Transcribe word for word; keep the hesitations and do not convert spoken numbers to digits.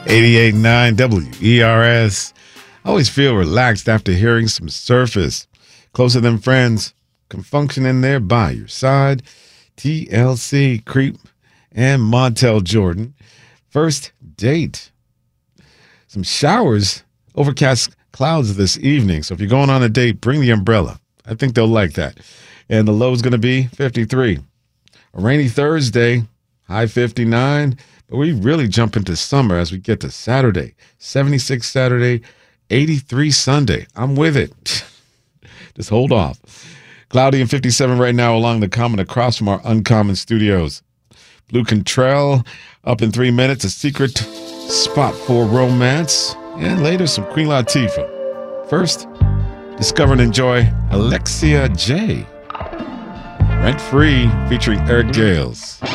eighty-eight point nine W E R S. I always feel relaxed after hearing some Surface. Closer Than Friends can function in there by your side. T L C, Creep, and Montel Jordan. First Date. Some showers, overcast clouds this evening. So if you're going on a date, bring the umbrella. I think they'll like that. And the low is going to be fifty-three. A rainy Thursday, high fifty-nine. But we really jump into summer as we get to Saturday. seventy-six Saturday, eighty-three Sunday. I'm with it. Just hold off. Cloudy and fifty-seven right now along the Common across from our Uncommon Studios. Blue Cantrell up in three minutes. A secret spot for romance. And later some Queen Latifah. First, discover and enjoy Alexia J. Rent Free featuring Eric Gales.